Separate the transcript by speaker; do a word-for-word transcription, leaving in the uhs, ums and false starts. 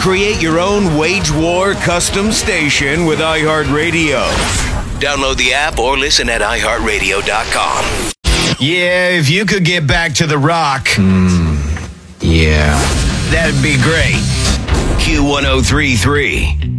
Speaker 1: Create your own wage war custom station with iHeartRadio. Download the app or listen at i heart radio dot com. Yeah, if you could get back to the rock.
Speaker 2: Mm, yeah.
Speaker 1: That'd be great. Q one oh three three.